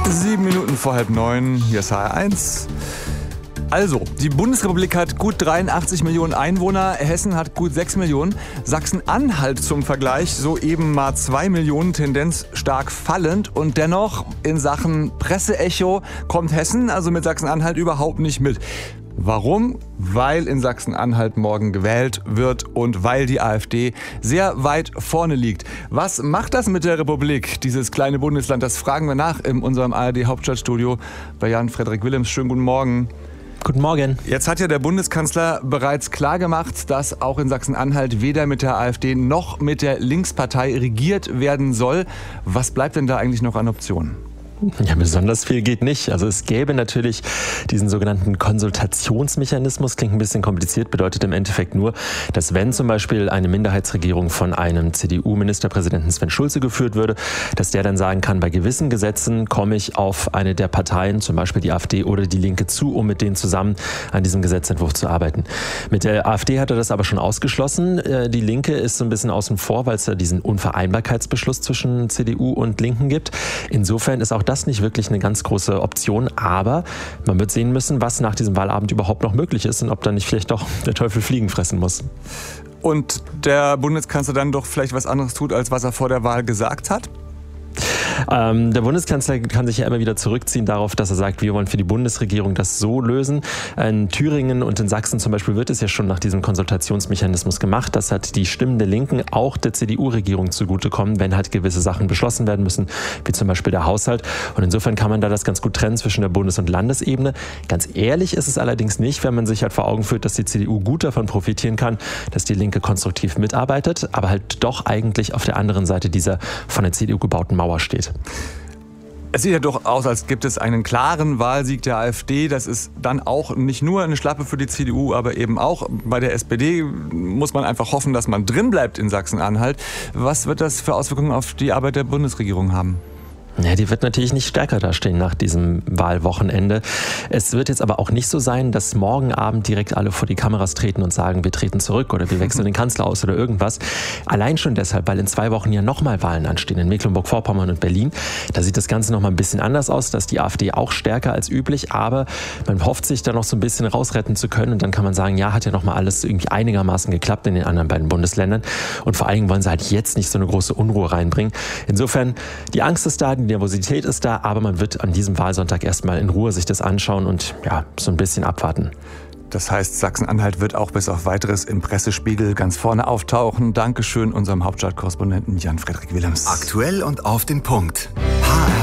7 Minuten vor 8:30, hier ist HR1. Also, die Bundesrepublik hat gut 83 Millionen Einwohner, Hessen hat gut 6 Millionen, Sachsen-Anhalt zum Vergleich soeben mal 2 Millionen, Tendenz stark fallend. Und dennoch in Sachen Presseecho kommt Hessen, also mit Sachsen-Anhalt, überhaupt nicht mit. Warum? Weil in Sachsen-Anhalt morgen gewählt wird und weil die AfD sehr weit vorne liegt. Was macht das mit der Republik, dieses kleine Bundesland? Das fragen wir nach in unserem ARD-Hauptstadtstudio bei Jan-Frederik Willems. Schönen guten Morgen. Guten Morgen. Jetzt hat ja der Bundeskanzler bereits klargemacht, dass auch in Sachsen-Anhalt weder mit der AfD noch mit der Linkspartei regiert werden soll. Was bleibt denn da eigentlich noch an Optionen? Ja, besonders viel geht nicht. Also es gäbe natürlich diesen sogenannten Konsultationsmechanismus, klingt ein bisschen kompliziert, bedeutet im Endeffekt nur, dass wenn zum Beispiel eine Minderheitsregierung von einem CDU-Ministerpräsidenten Sven Schulze geführt würde, dass der dann sagen kann, bei gewissen Gesetzen komme ich auf eine der Parteien, zum Beispiel die AfD oder die Linke zu, um mit denen zusammen an diesem Gesetzentwurf zu arbeiten. Mit der AfD hat er das aber schon ausgeschlossen. Die Linke ist so ein bisschen außen vor, weil es ja diesen Unvereinbarkeitsbeschluss zwischen CDU und Linken gibt. Insofern ist auch das nicht wirklich eine ganz große Option, aber man wird sehen müssen, was nach diesem Wahlabend überhaupt noch möglich ist und ob dann nicht vielleicht doch der Teufel Fliegen fressen muss. Und der Bundeskanzler dann doch vielleicht was anderes tut, als was er vor der Wahl gesagt hat? Der Bundeskanzler kann sich ja immer wieder zurückziehen darauf, dass er sagt, wir wollen für die Bundesregierung das so lösen. In Thüringen und in Sachsen zum Beispiel wird es ja schon nach diesem Konsultationsmechanismus gemacht. Das hat die Stimmen der Linken auch der CDU-Regierung zugutekommen, wenn halt gewisse Sachen beschlossen werden müssen, wie zum Beispiel der Haushalt. Und insofern kann man da das ganz gut trennen zwischen der Bundes- und Landesebene. Ganz ehrlich ist es allerdings nicht, wenn man sich halt vor Augen führt, dass die CDU gut davon profitieren kann, dass die Linke konstruktiv mitarbeitet, aber halt doch eigentlich auf der anderen Seite dieser von der CDU gebauten Mauer steht. Es sieht ja doch aus, als gibt es einen klaren Wahlsieg der AfD. Das ist dann auch nicht nur eine Schlappe für die CDU, aber eben auch bei der SPD muss man einfach hoffen, dass man drin bleibt in Sachsen-Anhalt. Was wird das für Auswirkungen auf die Arbeit der Bundesregierung haben? Ja, die wird natürlich nicht stärker dastehen nach diesem Wahlwochenende. Es wird jetzt aber auch nicht so sein, dass morgen Abend direkt alle vor die Kameras treten und sagen, wir treten zurück oder wir wechseln den Kanzler aus oder irgendwas. Allein schon deshalb, weil in 2 Wochen ja nochmal Wahlen anstehen, in Mecklenburg-Vorpommern und Berlin. Da sieht das Ganze nochmal ein bisschen anders aus, da ist die AfD auch stärker als üblich, aber man hofft sich da noch so ein bisschen rausretten zu können und dann kann man sagen, ja, hat ja nochmal alles irgendwie einigermaßen geklappt in den anderen beiden Bundesländern und vor allem wollen sie halt jetzt nicht so eine große Unruhe reinbringen. Insofern, die Angst ist da, die Nervosität ist da, aber man wird an diesem Wahlsonntag erstmal in Ruhe sich das anschauen und ja, so ein bisschen abwarten. Das heißt, Sachsen-Anhalt wird auch bis auf Weiteres im Pressespiegel ganz vorne auftauchen. Dankeschön unserem Hauptstadtkorrespondenten Jan-Frederik Willems. Aktuell und auf den Punkt.